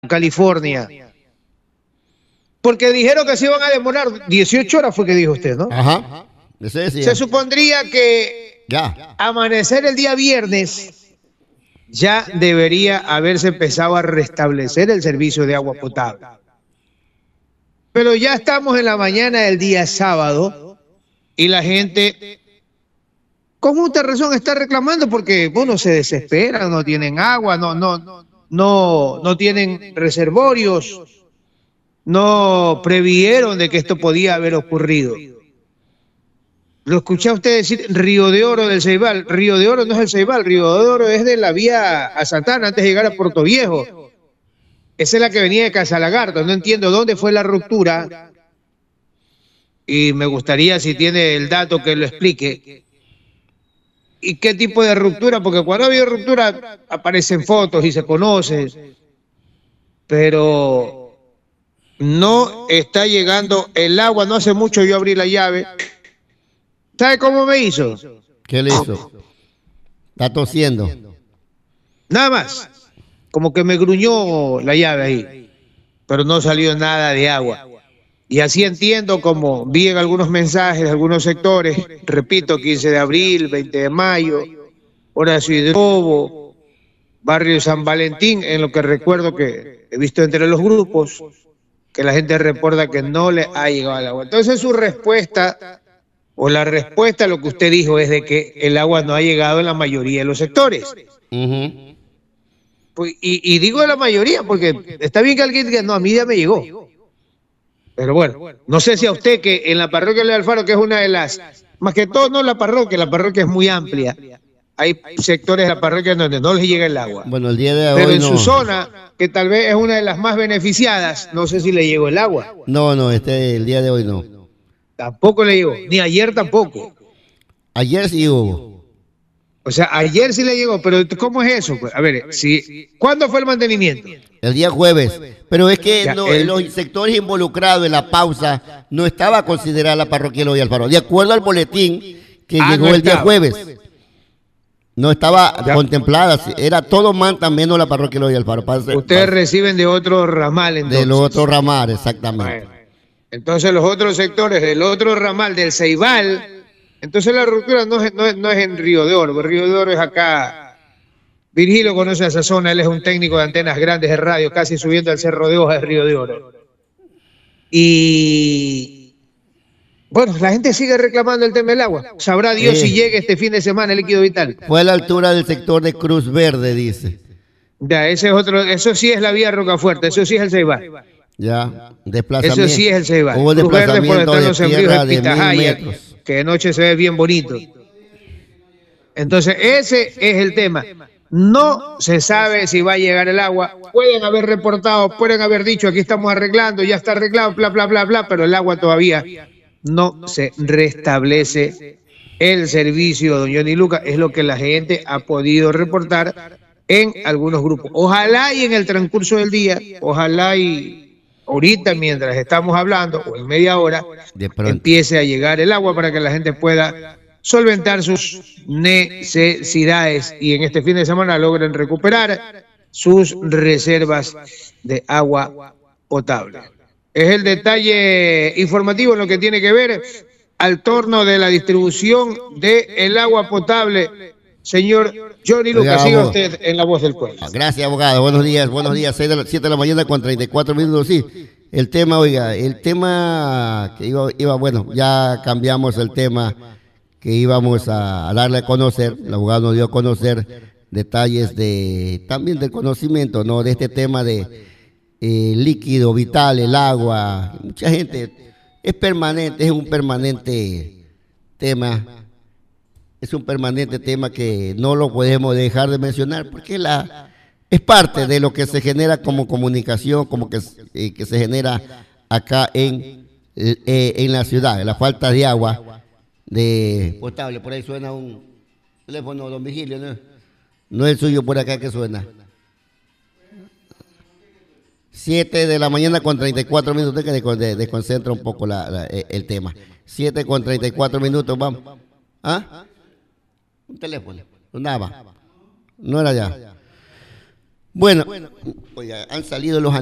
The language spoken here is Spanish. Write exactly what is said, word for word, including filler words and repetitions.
California. Porque dijeron que se iban a demorar dieciocho horas, fue que dijo usted, ¿no? Ajá. Eso decía. Se supondría que ya. amanecer el día viernes ya debería haberse empezado a restablecer el servicio de agua potable. Pero ya estamos en la mañana del día sábado y la gente con justa razón está reclamando porque, bueno, se desesperan, no tienen agua, no, no, no, no tienen reservorios, no previeron de que esto podía haber ocurrido. Lo escuché a usted decir Río de Oro del Ceibal. Río de Oro no es el Ceibal, Río de Oro es de la vía a Santana antes de llegar a Puerto Viejo. Esa es la que venía de Casalagarto. No entiendo dónde fue la ruptura y me gustaría, si tiene el dato, que lo explique. ¿Y qué tipo de ruptura? Porque cuando ha habido ruptura aparecen fotos y se conoce, pero no está llegando el agua. No hace mucho yo abrí la llave. ¿Sabe cómo me hizo? ¿Qué le hizo? Está tosiendo. Nada más. Como que me gruñó la llave ahí, pero no salió nada de agua. Y así entiendo, como vi en algunos mensajes de algunos sectores, repito, quince de abril, veinte de mayo, Horacio Hidrobo, barrio San Valentín, en lo que recuerdo que he visto entre los grupos, que la gente reporta que no le ha llegado el agua. Entonces su respuesta, o la respuesta a lo que usted dijo, es de que el agua no ha llegado en la mayoría de los sectores. Uh-huh. Pues, y, y digo de la mayoría, porque está bien que alguien diga, no, a mí ya me llegó. Pero bueno, no sé si a usted, que en la parroquia de Alfaro, que es una de las, más que todo no la parroquia, la parroquia es muy amplia, hay sectores de la parroquia donde no les llega el agua. Bueno, el día de Pero hoy en no. su zona, que tal vez es una de las más beneficiadas, no sé si le llegó el agua. No, no, este, el día de hoy no. Tampoco le llegó, ni ayer tampoco. Ayer sí hubo. O sea, ayer sí le llegó, pero ¿cómo es eso? Pues, a ver, si, ¿cuándo fue el mantenimiento? El día jueves. Pero es que Ya, no, el... los sectores involucrados en la pausa no estaba considerada la parroquia Eloy Alfaro. De acuerdo al boletín que ah, llegó no el día estaba. jueves. No estaba ya. contemplada. Era todo Manta menos la parroquia Eloy Alfaro. Para ser, Ustedes para, reciben de otro ramal, entonces. De los otros ramales, exactamente. Bueno, entonces los otros sectores del otro ramal del Ceibal. Entonces la ruptura no es, no, es, no es en Río de Oro, Río de Oro es acá. Virgilio conoce a esa zona, él es un técnico de antenas grandes de radio, casi subiendo al Cerro de Hoja de Río de Oro. Y bueno, la gente sigue reclamando el tema del agua. Sabrá Dios eh, si llega este fin de semana el líquido vital. Fue a la altura del sector de Cruz Verde, dice. Ya, ese es otro, eso sí es la vía Rocafuerte, eso sí es el Ceibal. Ya, desplazamiento. Eso sí es el Ceibal. Hubo Cruz Verde por desplazamiento detrás de los de sembríos tierra de de mil Pitahaya, metros. que de noche se ve bien bonito. Entonces, ese es el tema. No se sabe si va a llegar el agua. Pueden haber reportado, pueden haber dicho, aquí estamos arreglando, ya está arreglado, bla, bla, bla, bla, pero el agua todavía no se restablece el servicio, don Johnny Lucas. Es lo que la gente ha podido reportar en algunos grupos. Ojalá y en el transcurso del día, ojalá y ahorita mientras estamos hablando, o en media hora, empiece a llegar el agua para que la gente pueda solventar sus necesidades y en este fin de semana logren recuperar sus reservas de agua potable. Es el detalle informativo en lo que tiene que ver al torno de la distribución del agua potable. Señor Johnny Lucas, siga usted en La Voz del Pueblo. Gracias, abogado. Buenos días, buenos días. siete de la mañana con treinta y cuatro minutos. Sí, el tema, oiga, el tema que iba, iba bueno, ya cambiamos el tema que íbamos a darle a conocer. El abogado nos dio a conocer detalles de también del conocimiento, ¿no? De este tema de eh, líquido vital, el agua. Mucha gente es permanente, es un permanente tema. Es un permanente tema que no lo podemos dejar de mencionar porque la, es parte de lo que se genera como comunicación, como que, eh, que se genera acá en, eh, en la ciudad, la falta de agua de potable. Por ahí suena un teléfono, don Virgilio, ¿no? No es el suyo por acá que suena. siete de la mañana con treinta y cuatro minutos, que desconcentra un poco la, la, el tema. siete con treinta y cuatro minutos, vamos. ¿Ah? Un teléfono, nada, no era ya. Bueno, oiga, han salido los